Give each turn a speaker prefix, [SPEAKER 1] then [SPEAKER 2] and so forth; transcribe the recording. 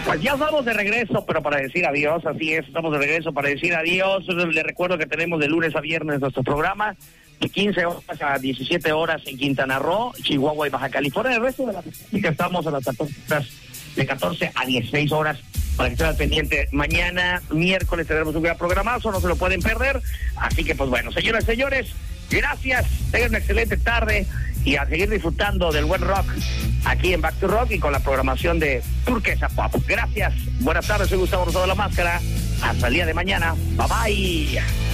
[SPEAKER 1] Pues ya estamos de regreso, pero para decir adiós, así es, estamos de regreso para decir adiós. Les recuerdo que tenemos de lunes a viernes nuestro programa, de 15 horas a 17 horas en Quintana Roo, Chihuahua y Baja California. El resto de la República estamos a las 14 horas, de 14 a 16 horas, para que estén al pendiente. Mañana, miércoles, tendremos un gran programazo, no se lo pueden perder. Así que, pues bueno, señoras y señores, gracias, tengan una excelente tarde y a seguir disfrutando del buen rock aquí en Back to Rock y con la programación de Turquesa Pop. Gracias, buenas tardes, soy Gustavo Rosado de la Máscara. Hasta el día de mañana, bye bye.